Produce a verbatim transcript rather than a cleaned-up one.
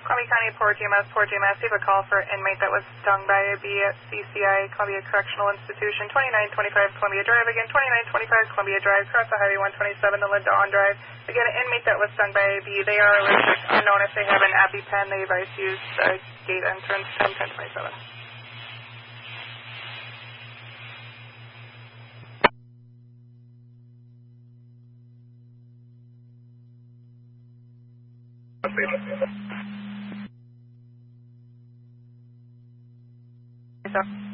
Columbia County, Port G M S, Port G M S. We have a call for an inmate that was stung by a bee at C C I, Columbia Correctional Institution, twenty-nine twenty-five Columbia Drive. Again, twenty-nine twenty-five Columbia Drive, across the Highway one twenty-seven to Lindon Drive. Again, an inmate that was stung by a bee. They are allergic, unknown if they have an EpiPen. They advise to use uh, gate entrance ten ten twenty-seven. So.